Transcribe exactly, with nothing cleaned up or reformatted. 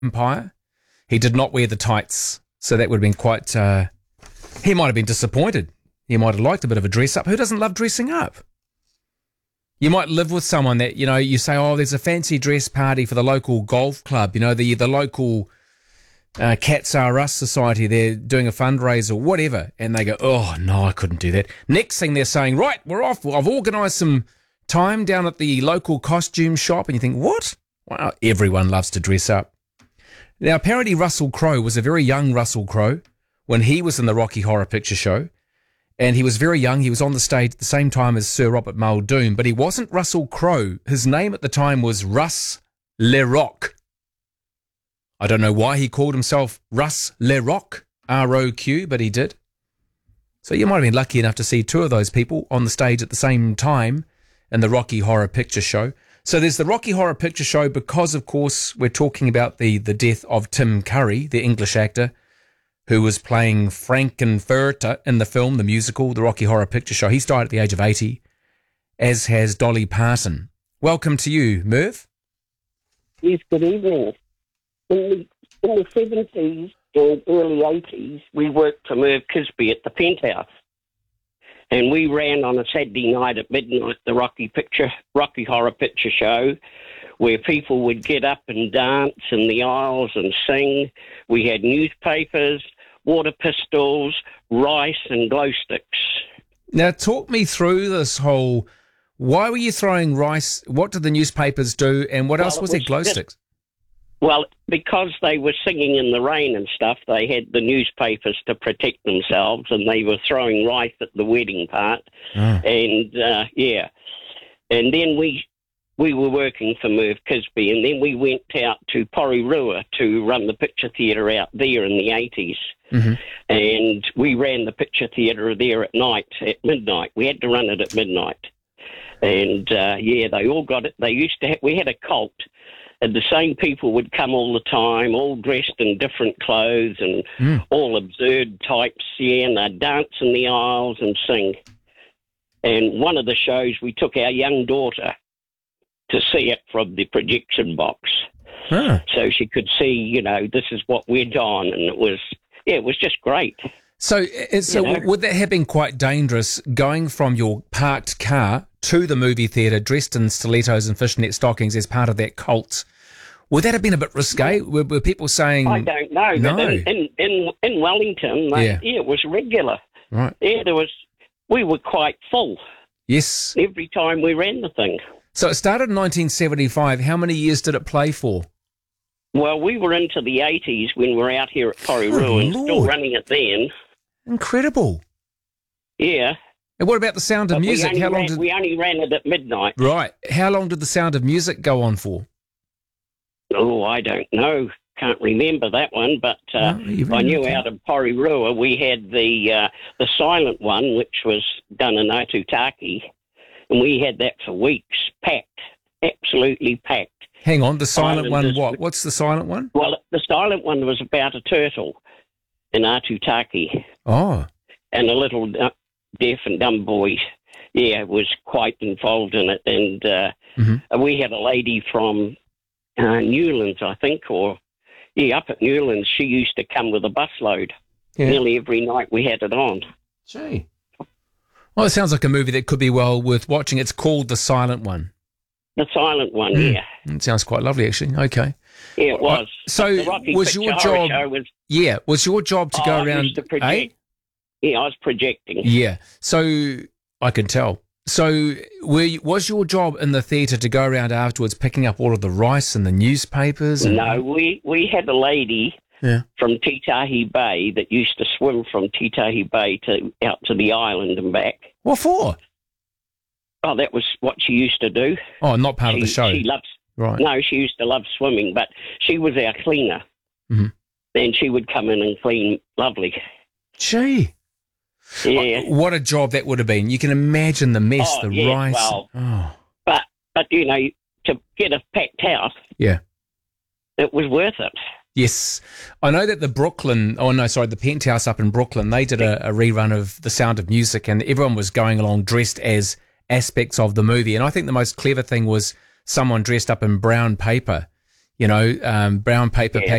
Empire. He did not wear the tights, so that would have been quite... Uh, he might have been disappointed. He might have liked a bit of a dress-up. Who doesn't love dressing up? You might live with someone that, you know, you say, oh, there's a fancy dress party for the local golf club, you know, the the local uh, Cats R Us Society, they're doing a fundraiser or whatever, and they go, oh, no, I couldn't do that. Next thing they're saying, right, we're off. I've organised some time down at the local costume shop, and you think, what? Wow, everyone loves to dress up. Now, apparently Russell Crowe was a very young Russell Crowe when he was in the Rocky Horror Picture Show. And he was very young. He was on the stage at the same time as Sir Robert Muldoon, but he wasn't Russell Crowe. His name at the time was Russ LeRock. I don't know why he called himself Russ LeRock, R O Q, but he did. So you might have been lucky enough to see two of those people on the stage at the same time in the Rocky Horror Picture Show. So there's the Rocky Horror Picture Show because, of course, we're talking about the, the death of Tim Curry, the English actor, who was playing Frankenfurter in the film, the musical, the Rocky Horror Picture Show. He's died at the age of eighty, as has Dolly Parton. Welcome to you, Merv. Yes, good evening. In the, in the seventies and early eighties, we worked for Merv Kisby at the Penthouse. And we ran on a Saturday night at midnight the Rocky Picture, Rocky Horror Picture Show, where people would get up and dance in the aisles and sing. We had newspapers, water pistols, rice and glow sticks. Now, talk me through this whole... Why were you throwing rice? What did the newspapers do? And what Well, else was it there? was Glow just- sticks? Well, because they were singing in the rain and stuff, they had the newspapers to protect themselves, and they were throwing rice at the wedding part. Oh. And, uh, yeah. And then we... We were working for Merv Kisby, and then we went out to Porirua to run the picture theatre out there in the eighties. Mm-hmm. And we ran the picture theatre there at night, at midnight. We had to run it at midnight. And, uh, yeah, they all got it. They used to have, we had a cult, and the same people would come all the time, all dressed in different clothes and Mm. all absurd types, yeah, and they'd dance in the aisles and sing. And one of the shows, we took our young daughter to see it from the projection box. Ah. So she could see, you know, this is what went on, and it was, yeah, it was just great. So, uh, so You know? would that have been quite dangerous, going from your parked car to the movie theatre dressed in stilettos and fishnet stockings as part of that cult? Would that have been a bit risque? Were, were people saying... I don't know, No. but in, in, in, in Wellington, like, Yeah. yeah. it was regular. Right. Yeah, there was, we were quite full Yes. every time we ran the thing. So it started in nineteen seventy-five. How many years did it play for? Well, we were into the eighties when we were out here at Porirua and still Lord. running it then. Incredible. Yeah. And what about the Sound of But we Music? only How long ran- did... We only ran it at midnight. Right. How long did the Sound of Music go on for? Oh, I don't know. Can't remember that one, but uh, No, you I really knew can't. out of Porirua we had the uh, the silent one, which was done in Otutaki, and we had that for weeks, packed, absolutely packed. Hang on, the silent one, Islanders- what? What's the silent one? Well, the silent one was about a turtle in Otutaki, Oh, and a little uh, deaf and dumb boy, yeah, was quite involved in it. And uh, Mhm. we had a lady from uh, Newlands, I think, or, yeah, up at Newlands. She used to come with a busload. yeah. Nearly every night we had it on. Gee. Well, it sounds like a movie that could be well worth watching. It's called The Silent One. The silent one, Mm. yeah. It sounds quite lovely, actually. Okay. Yeah, it was. So The Rocky was Picture your Horror job... Show was, Yeah, was your job to oh, go I around... used to eh? project. Yeah, I was projecting. Yeah. So I can tell. So were you, was your job in the theatre to go around afterwards picking up all of the rice and the newspapers? And, No, we, we had a lady Yeah. from Titahi Bay that used to swim from Titahi Bay to out to the island and back. What for? Oh, that was what she used to do. Oh, not part she, of the show. She loves. Right. No, she used to love swimming, but she was our cleaner. Mhm. And she would come in and clean lovely. Gee. Yeah. Oh, what a job that would have been. You can imagine the mess, Oh, the yeah, rice. well- oh. But, but, you know, to get a packed house, Yeah. it was worth it. Yes. I know that the Brooklyn, oh no, sorry, the Penthouse up in Brooklyn, they did a, a rerun of The Sound of Music, and everyone was going along dressed as aspects of the movie. And I think the most clever thing was someone dressed up in brown paper, you know, um, brown paper Yeah.